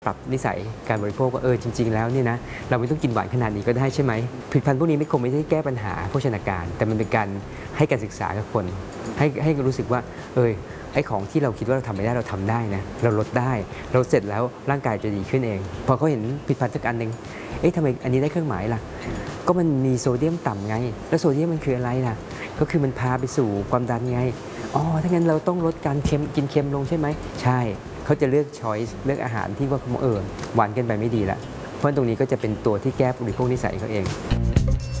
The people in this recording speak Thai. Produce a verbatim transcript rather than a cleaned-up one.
ปรับนิสัยการบริโภคว่าเออจริงๆแล้วเนี่ยนะเราไม่ต้องกินหวานขนาดนี้ก็ได้ใช่ไหมผลิตภัณฑ์พวกนี้ไม่คงไม่ได้แก้ปัญหาโภชนาการแต่มันเป็นการให้การศึกษากับคนให้ให้รู้สึกว่าเออไอ้ของที่เราคิดว่าเราทำไม่ได้เราทำได้นะเราลดได้เราเสร็จแล้วร่างกายจะดีขึ้นเองพอเขาเห็นผลิตภัณฑ์สักอันหนึ่งเอ๊ะทำไมอันนี้ได้เครื่องหมายล่ะก็มันมีโซเดียมต่ำไงแล้วโซเดียมมันคืออะไรล่ะก็คือมันพาไปสู่ความดันไงอ๋อถ้างั้นเราต้องลดการเค็มกินเค็มลงใช่ไหมใช่เขาจะเลือกช้อยส์เลือกอาหารที่ว่าเออหวานเกินไปไม่ดีละเพราะตรงนี้ก็จะเป็นตัวที่แก้บริโภคนิสัยเขาเอง